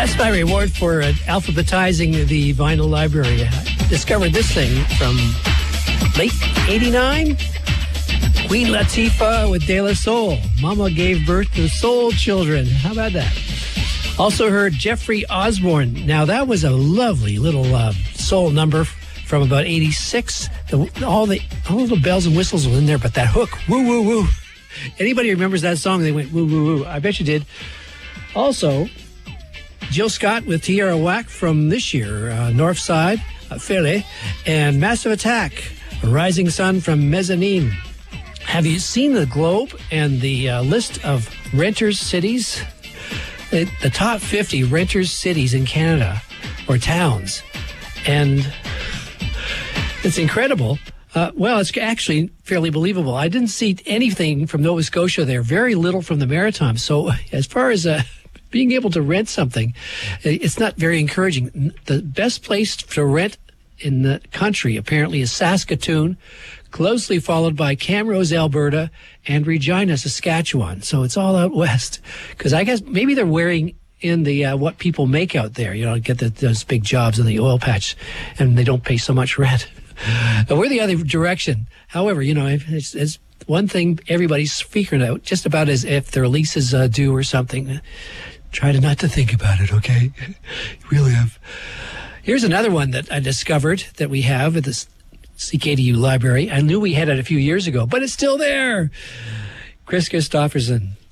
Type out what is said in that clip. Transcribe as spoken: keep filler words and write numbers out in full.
That's my reward for uh, alphabetizing the vinyl library. I discovered this thing from late eighty-nine. Queen Latifah with De La Soul. Mama gave birth to soul children. How about that? Also heard Jeffrey Osborne. Now, that was a lovely little uh, soul number from about eighty-six. The, all the all the bells and whistles were in there, but that hook, woo, woo, woo. Anybody remembers that song? They went woo, woo, woo. I bet you did. Also, Jill Scott with Tierra Whack from this year, uh, Northside, uh, Philly, and Massive Attack, Rising Sun from Mezzanine. Have you seen the Globe and the uh, list of renters cities? The, the top fifty renters cities in Canada, or towns. And it's incredible. Uh, well, it's actually fairly believable. I didn't see anything from Nova Scotia there, very little from the Maritimes. So as far as uh, being able to rent something, it's not very encouraging. The best place to rent in the country apparently is Saskatoon, closely followed by Camrose, Alberta, and Regina, Saskatchewan. So it's all out west. Because I guess maybe they're wearing in the uh, what people make out there, you know, get the, those big jobs in the oil patch, and they don't pay so much rent. But we're the other direction. However, you know, it's, it's one thing everybody's figuring out, just about as if their lease is uh, due or something. Try to not to think about it, okay? You really have. Here's another one that I discovered that we have at this C K D U library. I knew we had it a few years ago, but it's still there. Chris Christopherson.